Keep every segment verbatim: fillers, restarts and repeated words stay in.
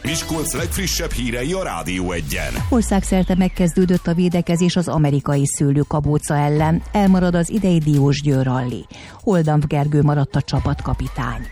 Miskolc legfrissebb hírei a Rádió Egyen. Országszerte megkezdődött a védekezés az amerikai szőlőkabóca ellen. Elmarad az idei Diósgyőr ralli. Holdampf Gergő maradt a csapatkapitány.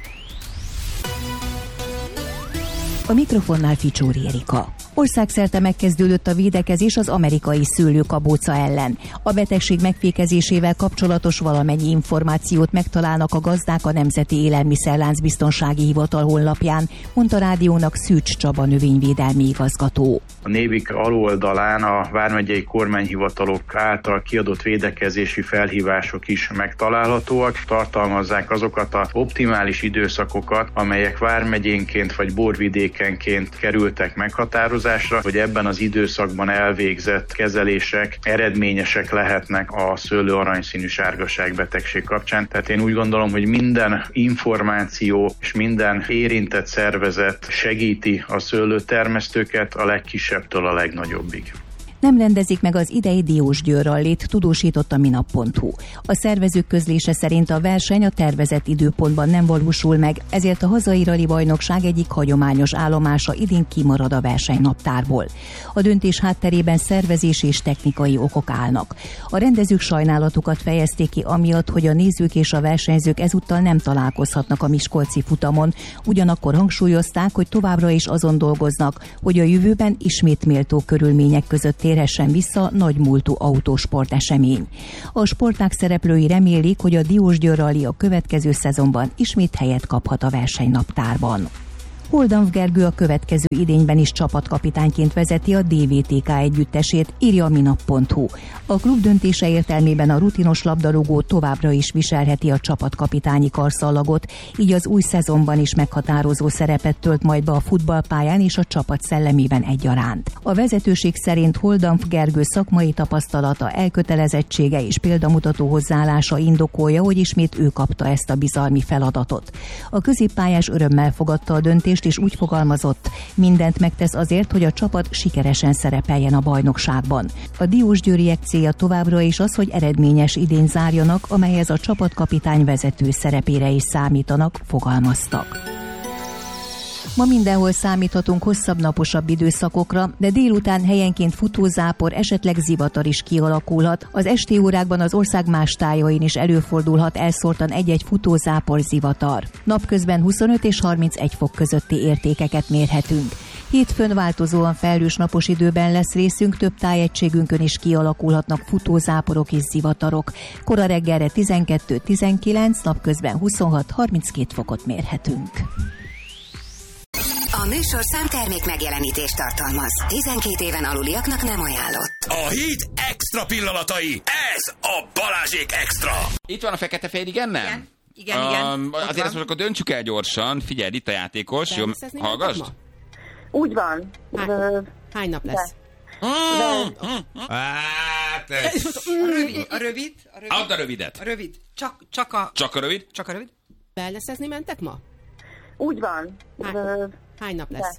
A mikrofonnál Ficsóri Erika. Országszerte megkezdődött a védekezés az amerikai szőlőkabóca ellen. A betegség megfékezésével kapcsolatos valamennyi információt megtalálnak a gazdák a Nemzeti Élelmiszerlánc Biztonsági Hivatal honlapján, mondta rádiónak Szűcs Csaba növényvédelmi igazgató. A Névik aloldalán a vármegyei kormányhivatalok által kiadott védekezési felhívások is megtalálhatóak. Tartalmazzák azokat az optimális időszakokat, amelyek vármegyénként vagy borvidékenként kerültek meghatározásra, hogy ebben az időszakban elvégzett kezelések eredményesek lehetnek a szőlő aranyszínű sárgaság betegség kapcsán. Tehát én úgy gondolom, hogy minden információ és minden érintett szervezet segíti a szőlőtermesztőket a legkisebbtől a legnagyobbig. Nem rendezik meg az idei Diósgyőr rallit, tudósított a minap pont hu. A szervezők közlése szerint a verseny a tervezett időpontban nem valósul meg, ezért a hazai rali bajnokság egyik hagyományos állomása idén kimarad a versenynaptárból. A döntés hátterében szervezési és technikai okok állnak. A rendezők sajnálatukat fejezték ki amiatt, hogy a nézők és a versenyzők ezúttal nem találkozhatnak a miskolci futamon, ugyanakkor hangsúlyozták, hogy továbbra is azon dolgoznak, hogy a jövőben ismét méltó körülmények között térhessen vissza nagymúltú autósport esemény. A sportág szereplői remélik, hogy a Diósgyőr rali a következő szezonban ismét helyet kaphat a versenynaptárban. Holdampf Gergő a következő idényben is csapatkapitányként vezeti a dé vé té ká együttesét, írja a minap pont hu. A klub döntése értelmében a rutinos labdarúgó továbbra is viselheti a csapatkapitányi karszallagot, így az új szezonban is meghatározó szerepet tölt majd be a futballpályán és a csapat szellemében egyaránt. A vezetőség szerint Holdampf Gergő szakmai tapasztalata, elkötelezettsége és példamutató hozzáállása indokolja, hogy ismét ő kapta ezt a bizalmi feladatot. A középpályás örömmel fogadta a döntést, és úgy fogalmazott, mindent megtesz azért, hogy a csapat sikeresen szerepeljen a bajnokságban. A diósgyőriek célja továbbra is az, hogy eredményes idény zárjanak, amelyhez a csapatkapitány vezető szerepére is számítanak, fogalmaztak. Ma mindenhol számíthatunk hosszabb, naposabb időszakokra, de délután helyenként futózápor, esetleg zivatar is kialakulhat. Az esti órákban az ország más tájain is előfordulhat elszórtan egy-egy futózápor, zivatar. Napközben huszonöt és harmincegy fok közötti értékeket mérhetünk. Hétfőn változóan felhős napos időben lesz részünk, több tájegységünkön is kialakulhatnak futózáporok és zivatarok. Kora reggelre tizenkettő-tizenkilenc, napközben huszonhat-harminckét fokot mérhetünk. A műsorszám termék megjelenítést tartalmaz. tizenkét éven aluliaknak nem ajánlott. A hét extra pillanatai. Ez a Balázsék Extra. Itt van a fekete-fehér, igen, nem? Igen, igen, igen. Um, azért ezt most akkor döntsük el gyorsan. Figyelj, itt a játékos. Jó, hallgass. Úgy van. Hány, hány nap lesz? Hát ez... A rövid, a rövid. A rövid. Add a rövidet. A rövid. Csak, csak a... Csak a rövid? Csak a rövid. Wellnessezni mentek ma? Úgy van. Hány, hány nap lesz?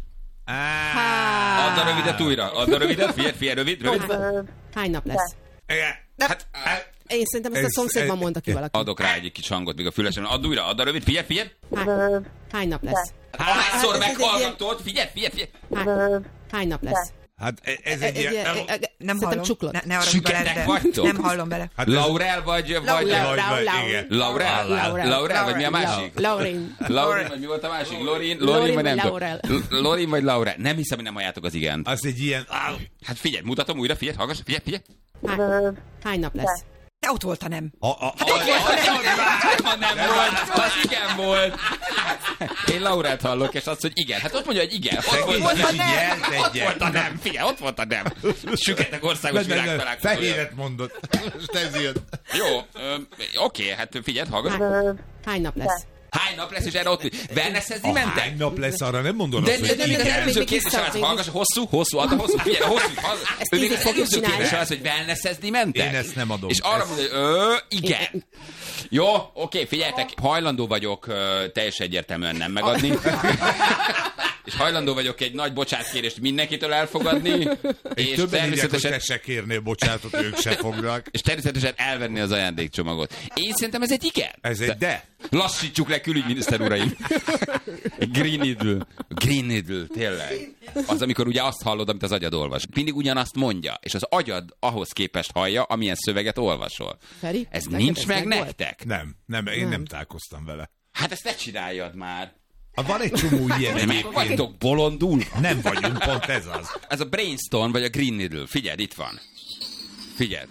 Á, add a rövidet újra. Add a rövidet. Figyelj, figyelj, rövid, rövid. Hány nap lesz? Hát, Én szerintem ezt a szomszédban mondta ki valaki. adok rá egy kis hangot még a fülesemben. Add újra, add a rövid, figyelj, figyelj. Hány, hány nap lesz? Hányszor meghallgatod? Figyelj, figyelj, figyelj. Hány, hány nap lesz? Hát ez egy ilyen... Nem hallom. Ne, ne Süketek vagytok? Nem hallom bele. Hát Laurel vagy... vagy Laurel, Laurel? Laurel, vagy mi a másik? Laurin. Laurin, vagy mi volt a másik? Lorin? Lorin, vagy nem tudom. Lorin, vagy Laurel. Nem hiszem, hogy nem halljátok az igent. Az egy ilyen... Hát figyelj, mutatom újra, figyelj, hallgass, figyelj, figyelj. Hány nap lesz? De ott volt a nem. A, a, a, a, a nem volt, az igen volt. Én Laurát hallok, és azt, hogy igen. Hát ott mondja, hogy igen. Ott volt a nem. Ott volt a nem. Figyelj, ott volt a nem. Süketek országos világtalálkozója. Fehéret mondott. Most ez jön. Jó, oké, hát figyelj, hallgass. Hány nap lesz? Hány nap lesz, és erre ott wellnessezni mentek? Hány nap lesz, arra nem mondod de, azt, de, hogy de, de, de, előző kérdés az, hallgass, hosszú, hosszú, ad a hosszú, figyelj, hosszú, ezt tízig fogjuk csinálni. Előző kérdés az, hogy wellnessezni mentek? Én ezt nem adom. És arra mondod, hogy ö, igen. Jó, oké, figyeljetek, hajlandó vagyok ö, teljesen egyértelműen nem megadni. és hajlandó vagyok egy nagy bocsátkérést mindenkitől elfogadni, és többen természetesen... hogy te se kérnél bocsánatot, ők se fognak. És természetesen elvenni az ajándékcsomagot. Én szerintem ez egy igen. Ez egy de. Lassítsuk le, külügyminiszter uraim. Green Needle. Green Needle, tényleg. Az, amikor ugye azt hallod, amit az agyad olvas. Mindig ugyanazt mondja, és az agyad ahhoz képest hallja, amilyen szöveget olvasol. Feri, ez nincs meg nektek? Nem, nem, én nem, nem találkoztam vele. Hát ezt ne csináljad már. Van egy csomó ilyen egyébként. Vagytok bolondul? Nem vagyunk, pont ez az. Ez a Brainstorm vagy a Green Needle. Figyeld, itt van. Figyeld.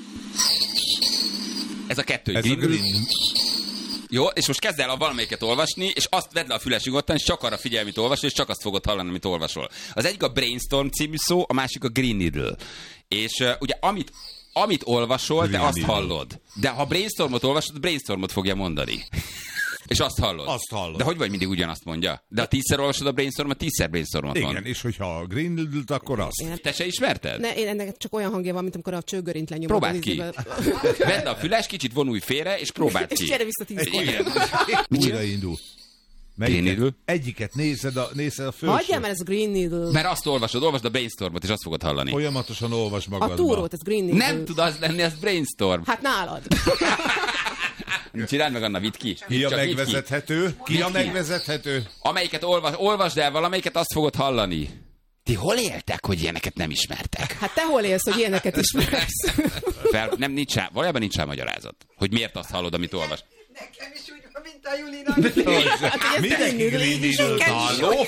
Ez a kettő. Ez Green a Green. Jó, és most kezd el a valamelyiket olvasni, és azt vedd le a füles nyugodtan, és csak arra figyelj, amit olvasol, és csak azt fogod hallani, amit olvasol. Az egyik a Brainstorm című szó, a másik a Green Needle. És uh, ugye amit, amit olvasol, Green te azt Needle. Hallod. De ha Brainstormot olvasod, Brainstormot fogja mondani. És azt hallod. Azt hallod. De hogy vagy mindig ugyanazt mondja? De ha tízszer olvasod a Brainstormot, tízszer Brainstormot igen, mond. Igen, és hogyha a Green Needle-t, akkor azt. Én... Te se ismerted? Ne, én ennek csak olyan hangja van, mint amikor a csőgörint lenyomod. Próbáld ki. Vedd a füles, kicsit vonulj félre, és próbáld ki. És gyere vissza tízkor. Újra indul. Green Needle? Egyiket nézed a, nézed a felső. Hagyjál, mert ez a Green Needle. Mert azt olvasod, olvasd a Brainstormot, és azt fogod hallani. Folyamatosan olvas magadba. A túrót, ez Green Needle. Nem tud az lenni, ez Brainstorm. Hát nálad. Csináld meg, Anna, vidd ki. Ki a megvezethető? Ki, ki a megvezethető? Amelyiket olvas, olvasd el valamelyiket, azt fogod hallani. Ti hol éltek, hogy ilyeneket nem ismertek? Hát te hol élsz, hogy ilyeneket ismersz? Fel, nem, nincs rá, valójában nincs rá magyarázat. Hogy miért azt hallod, amit olvas. Nekem is úgy van, mint a Julinak. Mindenki Green Needle-t halló.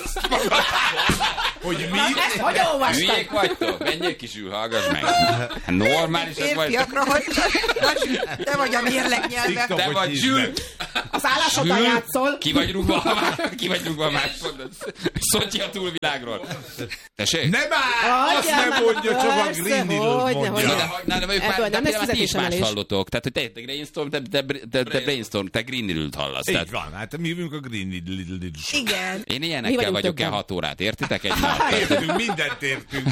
Hogy mi? Ezt hogy olvastam? Hülyék vagytok? Menjél kisül, hallgass meg. Normálisak vagytok. Férfiakra, hogy te vagy a mérleg nyelve. Te vagy Zsül. Az állásodban játszol. Ki vagy rúgva, ki vagy rúgva másodban. Szotyi a túlvilágról. Tessék? Nem áll! Azt nem mondja, csak a Green Needle-t mondja. Na, de vagyok pár pillanat, ti is más hallotok. Tehát, hogy te, te Brainstorm, te, te, te, te Brainstorm, te Green Needle-t hallasz. Így van, hát mi vagyunk a Green Needle. Igen. Én ilyenekkel vagyok el hat órát, értitek? Egy nap. Értünk, mindent értünk.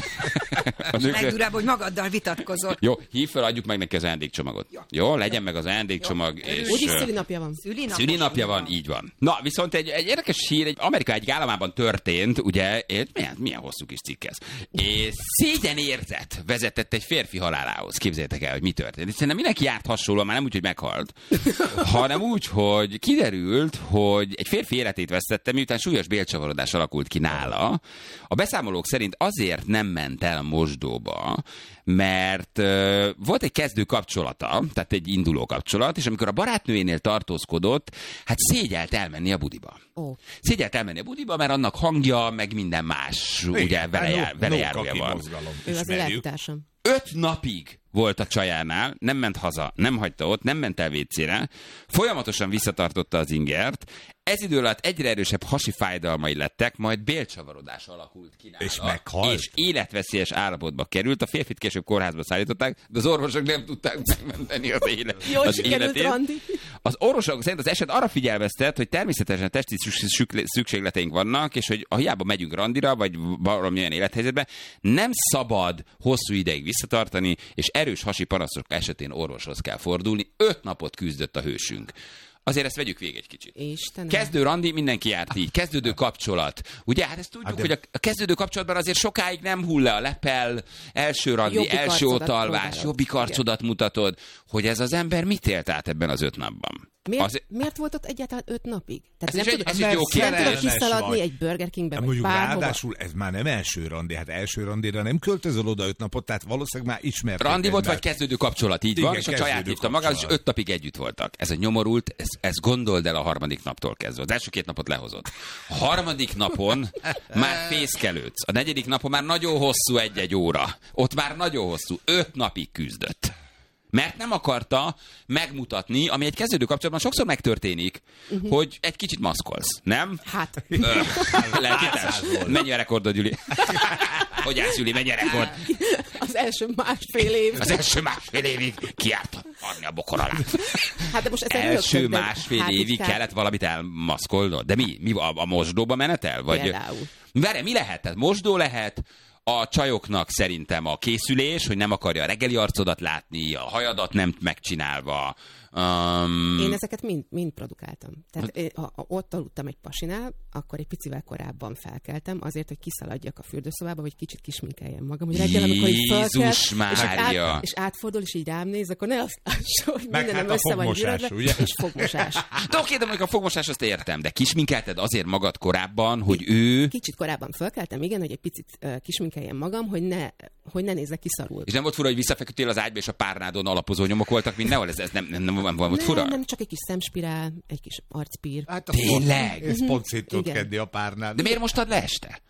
Legdurább, hogy magaddal vitatkozol. Jó, hív fel, adjuk meg neki az ajándékcsomagot. Jó, legyen meg az ajándékcsomag. És úgyis szülinapja van. Szülinapja van, így van. Na, viszont egy, egy érdekes hír, egy Amerika egy államában történt, ugye, milyen, milyen hosszú kis cikk ez. És szégyenérzet vezetett egy férfi halálához. Képzeljétek el, hogy mi történt. És szerintem mindenki járt hasonlóan, már nem úgy, hogy meghalt, hanem úgy, hogy kiderült, hogy egy férfi életét vesztette, miután súlyos bélcsavarodás alakult ki nála. A beszámolók szerint azért nem ment el mosdóba, mert uh, volt egy kezdő kapcsolata, tehát egy induló kapcsolat, és amikor a barátnőjénél tartózkodott, hát szégyelt elmenni a budiba. Oh. Szégyelt elmenni a budiba, mert annak hangja, meg minden más, igen, ugye vele, jár, vele járója van. Ő az élettársam. Öt napig volt a csajánál, nem ment haza, nem hagyta ott, nem ment el vécére, folyamatosan visszatartotta az ingert, ez idő alatt egyre erősebb hasi fájdalmai lettek, majd bélcsavarodás alakult ki nála. És meghalt. És életveszélyes állapotba került. A férfit később kórházba szállították, de az orvosok nem tudták megmenteni az, élet, Jól az életét. Randi. Az orvosok szerint az eset arra figyelmeztet, hogy természetesen testi szükségleteink vannak, és hogy ha hiába megyünk randira, vagy valamilyen élethelyzetben, nem szabad hosszú ideig visszatartani, és erős hasi panaszok esetén orvoshoz kell fordulni. Öt napot küzdött a hősünk. Azért ezt vegyük végig egy kicsit. Istenem. Kezdő randi, mindenki járt így. Kezdődő kapcsolat. Ugye, hát ezt tudjuk, hát de... hogy a kezdődő kapcsolatban azért sokáig nem hull le a lepel, első randi, jobbik első otalvás, jobbik arcodat mutatod, hogy ez az ember mit élt át ebben az öt napban. Miért, az... miért volt ott egyáltalán öt napig? Tehát ez nem is, tudod, ez jó nem tudod kiszaladni egy Burger Kingbe, vagy mondjuk bárhova. Ráadásul ez már nem első randi, hát első randira nem költözöl oda öt napot, tehát valószínűleg már ismertek. Randi volt, vagy kezdődő kapcsolat, így igen, van, és a csaját hívta maga, és öt napig együtt voltak. Ez a nyomorult, ez, ez gondold el a harmadik naptól kezdve. Az első két napot lehozott. A harmadik napon már fészkelődsz. A negyedik napon már nagyon hosszú egy-egy óra. Ott már nagyon hosszú. Öt napig küzdött. Mert nem akarta megmutatni, ami egy kezdődő kapcsolatban sokszor megtörténik, uh-huh. hogy egy kicsit maszkolsz, nem? Hát. Lelkítás. Mennyi a rekordod, Gyuri? Hogy állsz, Gyuri, mennyi a rekord? Az első másfél év. Az első másfél évig kiárt adni a bokor alá. Hát de most ez első másfél évig kell... kellett valamit elmaszkolnod. De mi? mi a, a mosdóba menetel? Vagy... Várj, mi lehet? Tehát mosdó lehet, a csajoknak szerintem a készülés, hogy nem akarja a reggeli arcodat látni, a hajadat nem megcsinálva, Um, Én ezeket mind, mind produkáltam. Tehát én, ha, ha ott aludtam egy pasinál, akkor egy picivel korábban felkeltem, azért, hogy kiszaladjak a fürdőszobába, vagy kicsit kisminkeljem magam. Hogy reggel, amikor így felkelt, és, át, és átfordul, és így rám néz, akkor ne azt lássa, hogy mindenem hát össze van gyűrödve, és fogmosás. De oké, de mondjuk a fogmosás azt értem, de kisminkelted azért magad korábban, hogy ő... Kicsit korábban felkeltem, igen, hogy egy picit uh, kisminkeljem magam, hogy ne, hogy ne nézzek kiszarul. És nem volt fura, hogy visszafeküdtél az ágyba, és a párnádon alapozó nyomok voltak mindenhol? Ez, ez nem, nem, nem, nem volt fura? Nem, nem, csak egy kis szemspirál, egy kis arcpír. Hát tényleg? Ez pont szét tud kedni a párnád. De miért mostad le este?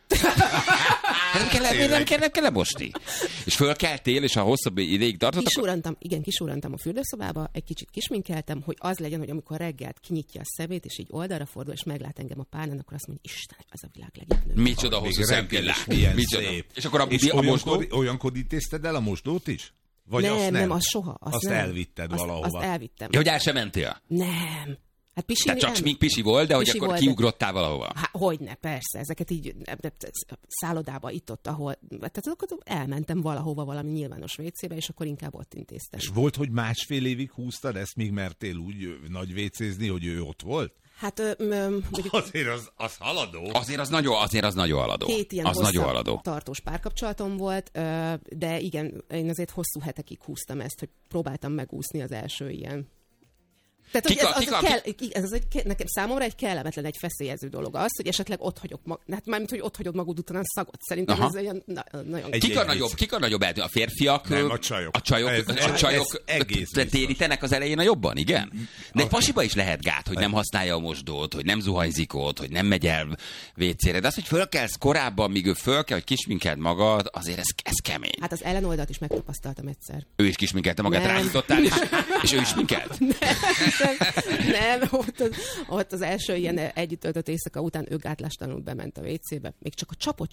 nem kell, miért nem kell, nem kell lemosni? És fölkeltél, és a hosszabb ideig tartott? Kisúrantam, igen, kisúrantam a fürdőszobába, egy kicsit kisminkeltem, hogy az legyen, hogy amikor reggelt kinyitja a szemét, és így oldalra fordul, és meglát engem a párnán, akkor azt mondja, Isten, ez a világ legjobb nő. Micsoda hosszú szemkillás. Micsoda. És akkor a, és a olyankor, olyankor intézted el a mosdót is? Vagy nem, azt nem, nem, az soha. Azt, azt nem. elvitted azt, valahova. Azt elvittem. Ja, hogy el sem mentél? Nem. Hát pisi, Tehát csak nem. smink pisi volt, de hogy Pisi akkor volt, kiugrottál valahova? Hát hogyne, persze, ezeket így szállodába itt ott, ahol, tehát akkor elmentem valahova valami nyilvános vécébe, és akkor inkább ott intéztem. És volt, hogy másfél évig húztad ezt, míg mertél úgy nagy vécézni, hogy ő ott volt? Hát ö, ö, mondjuk, azért az, az haladó. Azért az nagyon, azért az nagyon haladó. Két ilyen az nagyon haladó. tartós párkapcsolatom volt, ö, de igen, én azért hosszú hetekig húztam ezt, hogy próbáltam megúszni az első ilyen. Tehát kika, ez, az kika, kell, ez az egy, nekem számomra egy kellemetlen, egy feszélyező dolog az, hogy esetleg ott hagyok mag, hát mármint, hogy ott hagyod magad után szagot. Szerintem Aha. ez olyan na, nagyon... Kik a nagyobb, kik a nagyobb eltűn? A férfiak? Nem, a csajok. A csajok, ez, a csajok térítenek az elején a jobban, igen? De egy pasiba is lehet gát, hogy nem használja a mosdót, hogy nem zuhanyzik ott, hogy nem megy el vécére. De az, hogy fölkelsz korábban, míg ő fölkel, hogy kisminkeld magad, azért ez, ez kemény. Hát az ellenoldalt is megtapasztaltam egyszer. Ő is kisminkelte magát, ráhítottál, és, és ő is sminkelt? Nem, nem ott, az, ott az első ilyen együtt töltött éjszaka után ő gátlástalanul bement a vécébe. Még csak a csapot